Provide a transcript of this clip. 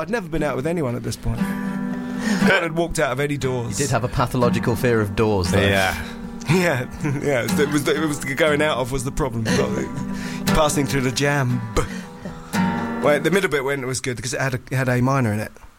I'd never been out with anyone at this point. I had walked out of any doors. You did have a pathological fear of doors, though. Yeah. It was the going out of was the problem. Passing through the jam. Well, the middle bit when it was good because it had A minor in it.